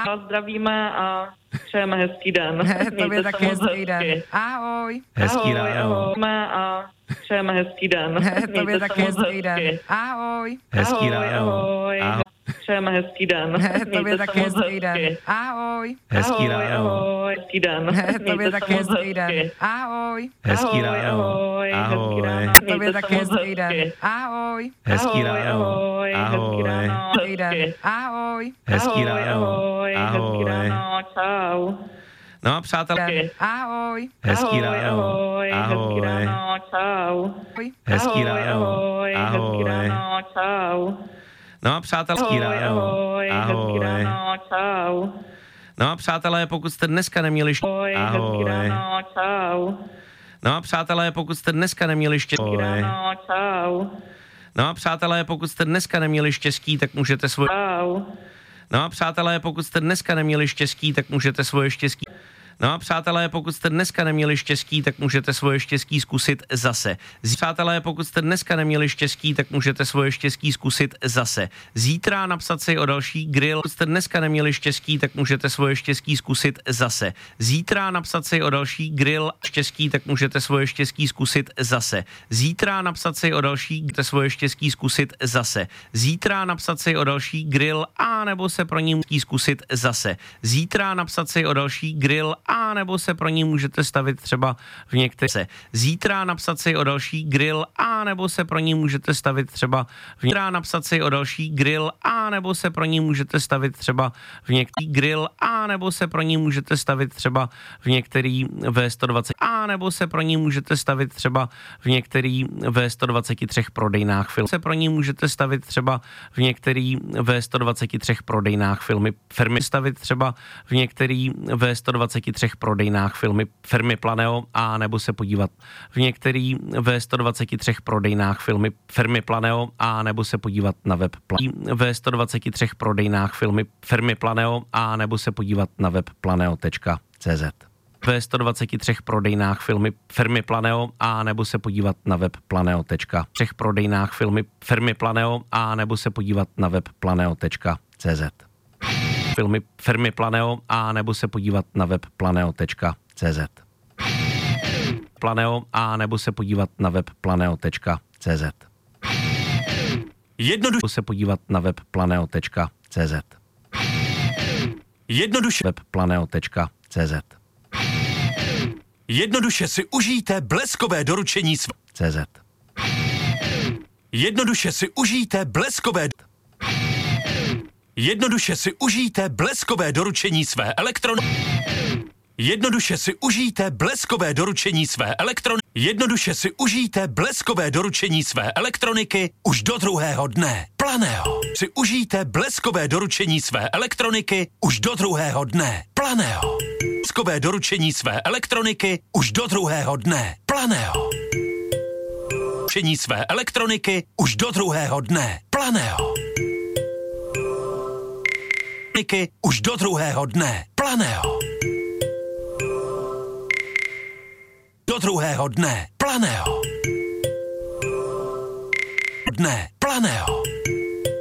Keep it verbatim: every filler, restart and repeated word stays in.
Zdravíme a přejeme hezký den. Tobě taky hezký den. Ahoj. Hezký ahoj, ráno. Ahoj. A přejeme hezký den. Tobě taky hezký den. Ahoj. Hezký ahoj, ráno. Ahoj. Ahoj. Přejeme hezký den. Tobě taky hezký den. Ahoj. Hezký ahoj, ráno. Ahoj. Hezký den. Tobě taky hezký den. Ahoj. Hezký ahoj, ráno. Ahoj. Ahoj. Hezký ráno. Tobě taky hezký den. Ahoj. Hezký ahoj, ráno. Ahoj. Ahoj. Hezký ráno. Hezký den. Ahoj. Hezký ahoj, ráno. Ahoj. Ahoj. Hezký ráno. Čau. No a přátelé, Ahoj. hezký ahoj, ráno. Ahoj. Hezký Ahoj. ráno. Čau. Hezký ahoj, ráno. Ahoj. Hezký Ahoj. ráno. Čau. No a přátelé, hezký Ahoj, ráno. ahoj. Hezký ráno. Čau. No a přátelé, pokud jste dneska neměli štěstí. Ahoj. Hezký ráno. Čau. No a přátelé, pokud jste dneska neměli štěstí. Hezký ráno. Čau. No a přátelé, pokud jste dneska neměli štěstí, tak můžete svoje... Čau. No a přátelé, pokud jste dneska neměli štěstí, tak můžete svoje štěstí... No a přátelé, pokud jste dneska neměli štěstí, tak můžete svoje štěstí zkusit zase. Přátelé, pokud jste dneska neměli štěstí, tak můžete svoje štěstí zkusit zase. Zítra napsat si o další grill. Pokud jste dneska neměli štěstí, tak můžete svoje štěstí zkusit zase. Zítra napsat si o další grill štěstí, tak můžete svoje štěstí zkusit zase. Zítra napsat si o další svoje štěstí zkusit zase. Zítra napsat si o další grill a nebo se pro ní zkusit zase. Zítra napsat si o další grill a nebo se pro ní můžete stavit třeba v některé. Zítra napsat si o další grill a nebo se pro ní můžete stavit třeba v některé. napsat si o další grill a nebo se pro ní můžete stavit třeba v některý grill a nebo se pro ní můžete stavit třeba v některý V sto dvacet a nebo se pro ní můžete stavit třeba v některý V sto dvacet tři prodejnách filmů. Se pro ní můžete stavit třeba v některý V sto dvacet tři prodejnách filmy firmy stavit třeba v některý V sto dvacet tři prodejnách filmy firmy Planeo a nebo se podívat v některý V sto dvacet tři prodejnách filmy firmy Planeo a nebo se podívat na web Planeo. V sto dvacet tři prodejnách filmy firmy Planeo a nebo se podívat na web planeo tečka cé zet. Ve sto dvacet tři prodejnách filmy firmy Planeo a nebo se podívat na web planeo tečka cé zet. prodejnách filmy firmy Planeo a nebo se podívat na web planeo tečka cé zet. Filmy firmy Planeo a nebo se podívat na web planeo tečka cé zet. Planeo a nebo se podívat na web planeo tečka cé zet. Jednoduše se podívat na web planeo tečka cé zet. Jednoduše web planeo tečka cé zet. Jednoduše si užijte bleskové doručení sv... cé zet. Jednoduše si užijte bleskové... Jednoduše si užijte bleskové doručení své elektron... Jednoduše si užijte bleskové doručení své elektron... Jednoduše si užijte bleskové doručení své elektroniky už do druhého dne. Planeo. Si užijte bleskové doručení své elektroniky už do druhého dne. Planeo. Bleskové doručení své elektroniky už do druhého dne. Planeo. Doručení své elektroniky už do druhého dne. Planeo. Už do druhého dne. Planeo. Do druhého dne. Planeo. Dne. Planeo.